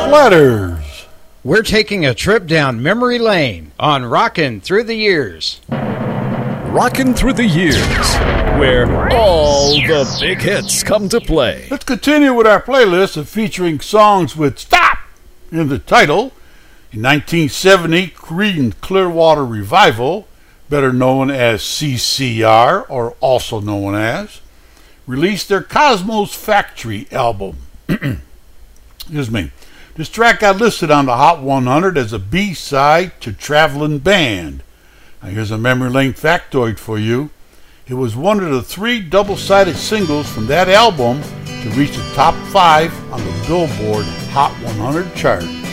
Platters. We're taking a trip down memory lane on Rockin' Through the Years. Rockin' Through the Years, where all the big hits come to play. Let's continue with our playlist of featuring songs with "Stop" in the title. In 1970, Creedence Clearwater Revival, better known as CCR, or also known as, released their Cosmos Factory album. Excuse me. This track got listed on the Hot 100 as a B-side to Traveling Band. Now here's a memory lane factoid for you. It was one of the 3 double-sided singles from that album to reach the top 5 on the Billboard Hot 100 chart.